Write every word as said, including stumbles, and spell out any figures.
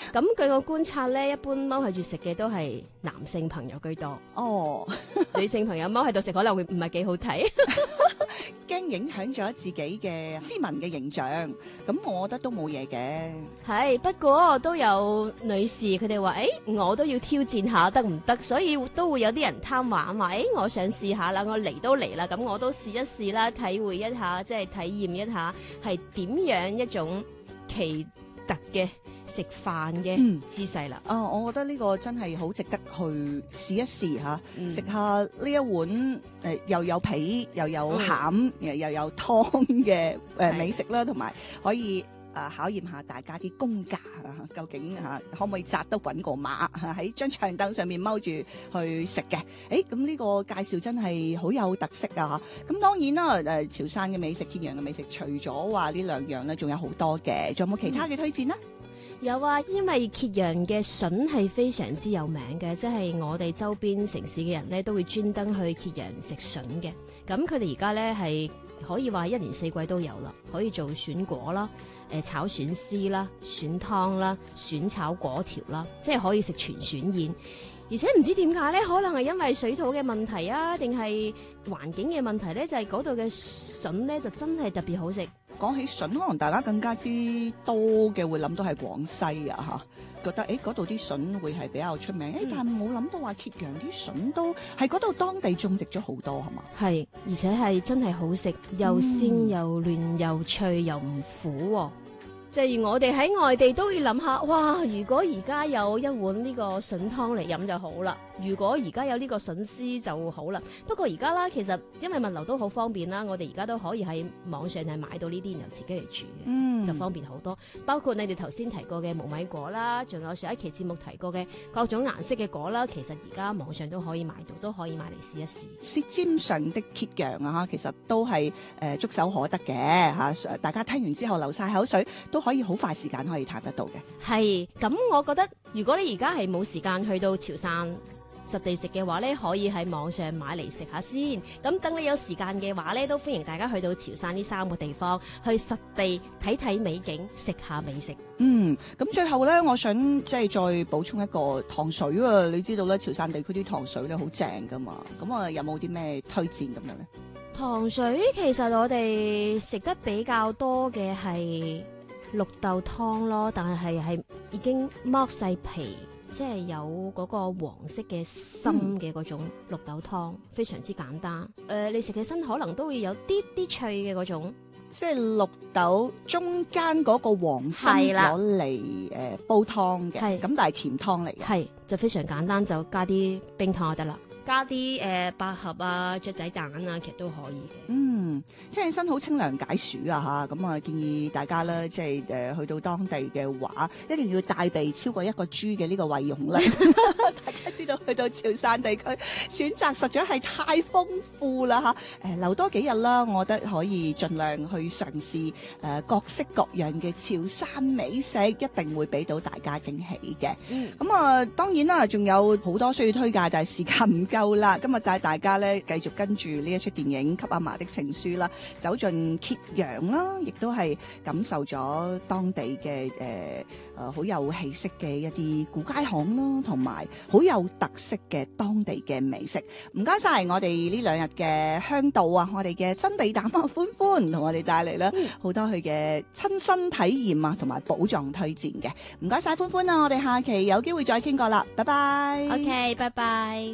咁據我觀察咧，一般踎喺住食嘅都係男性朋友居多。 哦， 女性朋友踎喺度食可能會唔係幾好睇。 驚影響咗自己嘅斯文嘅形象，咁我覺得都冇嘢嘅。 係，不過都有女士佢哋話，誒，我都要挑戰下得唔得？所以都會有啲人貪玩話，誒，我想試下啦，我嚟都嚟啦，咁我都試一試啦，體會一下，即係體驗一下係點樣一種奇特嘅食飯嘅姿勢啦。 啊，我覺得呢個真係好值得去試一試嚇， 嗯食下呢一碗誒、呃、又有皮又有餡、嗯、又有湯嘅誒美食啦，同埋可以。誒、呃、考驗下大家啲功架啊，究竟嚇、啊、可唔可以扎得穩個馬喺張長凳上面踎住去食嘅？誒咁呢個介紹真係好有特色啊！咁當然啦，誒、呃、潮汕嘅美食、揭陽嘅美食，除咗話呢兩樣咧，仲有好多嘅，仲有冇其他嘅推薦呢？ 嗯有啊，因為揭陽嘅筍係非常之有名嘅，即係我哋周邊城市嘅人咧都會專登去揭陽食筍嘅。咁佢哋而家咧係可以話一年四季都有啦，可以做筍果啦、誒炒筍絲啦、筍湯啦、筍炒粿條啦，即係可以食全筍宴。而且唔知點解咧，可能係因為水土嘅問題啊，定係環境嘅問題咧，就係嗰度嘅筍咧就真係特別好食。 講起筍，可能大家更加之多嘅會諗到係廣西啊嚇，覺得誒嗰度啲筍會係比較出名，誒、嗯、但係冇諗到話揭陽啲筍都係嗰度當地種植咗好多係嘛？ 係，而且係真係好食，又鮮又嫩又脆又唔苦喎。正如我哋喺外地都會諗下，哇！如果而家有一碗呢個筍湯嚟飲就好啦，如果而家有呢個筍絲就好啦。不過而家啦，其實因為物流都好方便啦，我哋而家都可以喺網上係買到呢啲，然後自己嚟煮嘅，嗯，就方便好多。包括你哋頭先提過嘅無米果啦，仲有上一期節目提過嘅各種顏色嘅果啦，其實而家網上都可以買到，都可以買嚟試一試。 舌尖上的揭陽啊，其實都係誒觸手可得嘅嚇，大家聽完之後流晒口水都可以好快時間可以嘆得到嘅。 係，咁我覺得如果你而家係冇時間去到潮汕實地食嘅話咧，可以喺網上買嚟食下先。咁等你有時間嘅話咧，都歡迎大家去到潮汕呢三個地方去實地睇睇美景，食下美食。 嗯，咁最後咧，我想即係再補充一個糖水啊！你知道咧，潮汕地區啲糖水咧好正噶嘛，咁啊有冇啲咩推薦咁樣咧？ 糖水其實我哋食得比較多嘅係綠豆湯咯，但係係已經剝細皮，即係有嗰個黃色嘅深嘅嗰種綠豆湯，嗯、非常之簡單。誒、呃，你食起身可能都會有啲啲脆嘅嗰種，即係綠豆中間嗰個黃身攞嚟誒煲湯嘅，咁但係甜湯嚟嘅， 係就非常簡單，就加啲冰糖就得啦。加啲誒、呃、百合啊、雀仔蛋啊，其實都可以嘅。 嗯，聽起身好清涼解暑啊嚇！咁啊建議大家咧，即係誒、呃、去到當地嘅話，一定要帶備超過一個豬嘅呢個胃容量。大家知道去到潮汕地區，選擇實在係太豐富啦嚇！誒、呃、留多幾日啦，我覺得可以盡量去嘗試誒、呃、各式各樣嘅潮汕美食，一定會俾到大家驚喜嘅。嗯，咁啊、呃、當然啦，仲有好多需要推介，但係時間唔夠啦，今日帶大家咧繼續跟住呢一出電影《給阿嫲的情書》啦，走進揭陽啦，亦都係感受咗當地嘅誒誒好有氣息嘅一啲古街巷啦，同埋好有特色嘅當地嘅美食。唔該晒我哋呢兩日嘅嚮導啊，我哋嘅真地膽啊歡歡同我哋帶嚟啦好多佢嘅親身體驗啊，同埋寶藏推薦嘅。唔該晒歡歡啊，我哋下期有機會再傾過啦，拜拜。 OK，拜拜。